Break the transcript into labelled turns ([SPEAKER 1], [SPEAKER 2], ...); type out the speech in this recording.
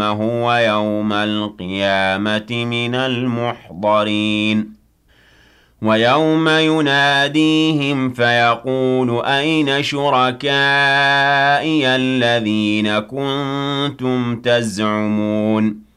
[SPEAKER 1] هو يوم القيامة من المحضرين ويوم يناديهم فيقول أين شركائي الذين كنتم تزعمون